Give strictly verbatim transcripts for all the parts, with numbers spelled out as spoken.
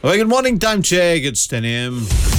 Well, good morning, time check. It's ten a.m.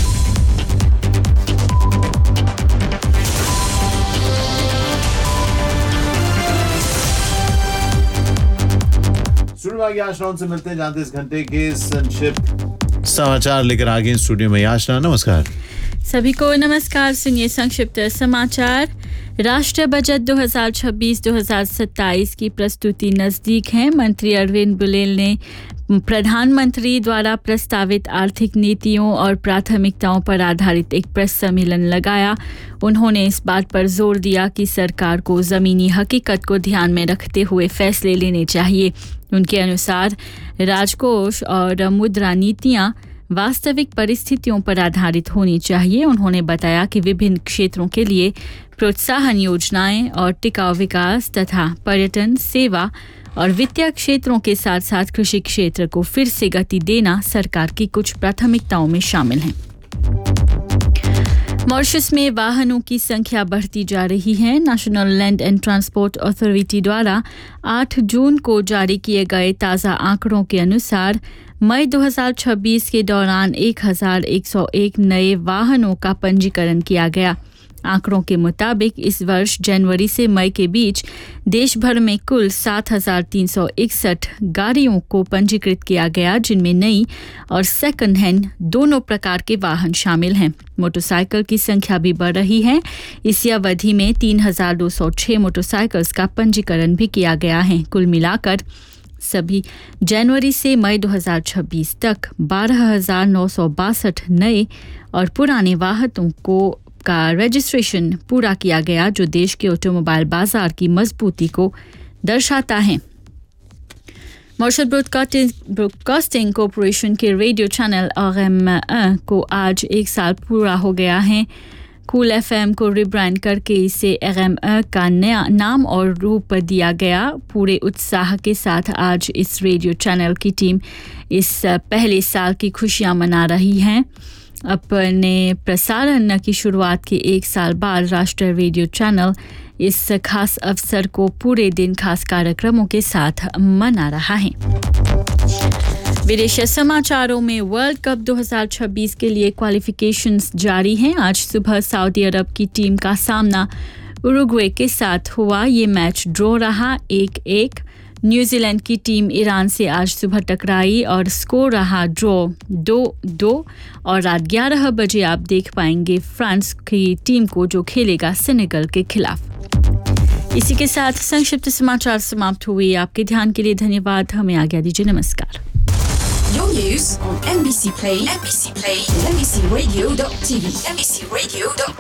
Studio में आगे याशना से मिलते हैं जानते इस घंटे के संक्षिप्त समाचार लेकर आगे स्टूडियो में। याशना नमस्कार। सभी को नमस्कार। सुनिए संक्षिप्त समाचार। राष्ट्रीय बजट दो हज़ार छब्बीस दो हज़ार सत्ताईस की प्रस्तुति नज़दीक है। मंत्री अरविंद बुलेल ने प्रधानमंत्री द्वारा प्रस्तावित आर्थिक नीतियों और प्राथमिकताओं पर आधारित एक प्रेस सम्मेलन लगाया। उन्होंने इस बात पर जोर दिया कि सरकार को ज़मीनी हकीकत को ध्यान में रखते हुए फैसले लेने चाहिए। उनके अनुसार राजकोष और मुद्रा नीतियाँ वास्तविक परिस्थितियों पर आधारित होनी चाहिए। उन्होंने बताया कि विभिन्न क्षेत्रों के लिए प्रोत्साहन योजनाएं और टिकाऊ विकास तथा पर्यटन, सेवा और वित्तीय क्षेत्रों के साथ साथ कृषि क्षेत्र को फिर से गति देना सरकार की कुछ प्राथमिकताओं में शामिल है। मॉरिशस में वाहनों की संख्या बढ़ती जा रही है। National land and transport authority द्वारा आठ जून को जारी किए गए ताज़ा आंकड़ों के अनुसार मई दो हज़ार छब्बीस के दौरान एक हज़ार एक सौ एक नए वाहनों का पंजीकरण किया गया। आंकड़ों के मुताबिक इस वर्ष जनवरी से मई के बीच देश भर में कुल सात हज़ार तीन सौ इकसठ गाड़ियों को पंजीकृत किया गया, जिनमें नई और सेकंड हैंड दोनों प्रकार के वाहन शामिल हैं। मोटरसाइकिल की संख्या भी बढ़ रही है। इसी अवधि में तीन हज़ार दो सौ छह मोटरसाइकिल्स का पंजीकरण भी किया गया है। कुल मिलाकर सभी जनवरी से मई दो हज़ार छब्बीस तक बारह हज़ार नौ सौ बासठ नए और पुराने वाहनों को का रजिस्ट्रेशन पूरा किया गया, जो देश के ऑटोमोबाइल बाजार की मजबूती को दर्शाता है। मॉरिशस ब्रॉडकास्टिंग ब्रॉडकास्टिंग कॉरपोरेशन के रेडियो चैनल आर एम को आज एक साल पूरा हो गया है। कूल एफएम को रिब्रांड करके इसे आर एम का नया नाम और रूप दिया गया। पूरे उत्साह के साथ आज इस रेडियो चैनल की टीम इस पहले साल की खुशियां मना रही है। अपने प्रसारण की शुरुआत के एक साल बाद राष्ट्रीय रेडियो चैनल इस खास अवसर को पूरे दिन खास कार्यक्रमों के साथ मना रहा है। विदेशी समाचारों में वर्ल्ड कप दो हज़ार छब्बीस के लिए क्वालिफिकेशंस जारी हैं। आज सुबह सऊदी अरब की टीम का सामना उरुग्वे के साथ हुआ। ये मैच ड्रॉ रहा एक एक। न्यूजीलैंड की टीम ईरान से आज सुबह टकराई और स्कोर रहा ड्रॉ दो दो। और रात ग्यारह बजे आप देख पाएंगे फ्रांस की टीम को जो खेलेगा सेनेगल के खिलाफ। इसी के साथ संक्षिप्त समाचार समाप्त हुए। आपके ध्यान के लिए धन्यवाद। हमें आज्ञा दीजिए। नमस्कार। Your news on M B C Play, M B C Play, M B C radio dot T V, M B C radio dot